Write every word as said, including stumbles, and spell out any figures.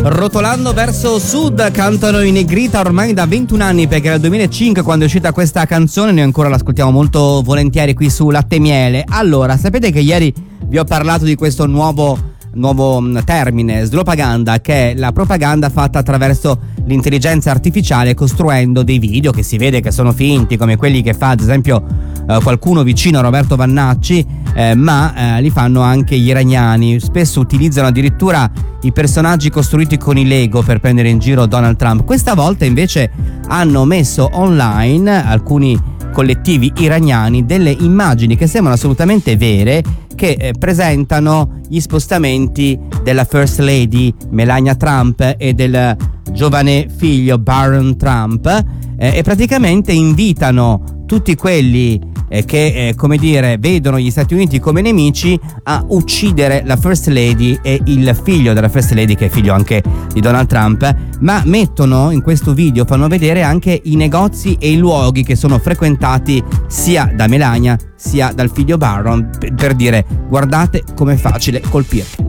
Rotolando verso sud cantano in negrita ormai da ventuno anni, perché era il duemilacinque quando è uscita questa canzone. Noi ancora l'ascoltiamo molto volentieri qui su Latte e Miele. Allora, sapete che ieri vi ho parlato di questo nuovo nuovo termine, slopaganda, che è la propaganda fatta attraverso l'intelligenza artificiale, costruendo dei video che si vede che sono finti, come quelli che fa ad esempio eh, qualcuno vicino a Roberto Vannacci, eh, ma eh, li fanno anche gli iraniani. Spesso utilizzano addirittura i personaggi costruiti con i Lego per prendere in giro Donald Trump. Questa volta invece hanno messo online, alcuni collettivi iraniani, delle immagini che sembrano assolutamente vere, che eh, presentano gli spostamenti della First Lady Melania Trump e del giovane figlio Barron Trump, eh, e praticamente invitano tutti quelli eh, che eh, come dire vedono gli Stati Uniti come nemici a uccidere la First Lady e il figlio della First Lady, che è figlio anche di Donald Trump. Ma mettono in questo video, fanno vedere anche i negozi e i luoghi che sono frequentati sia da Melania sia dal figlio Barron, per, per dire: guardate com'è facile colpirli.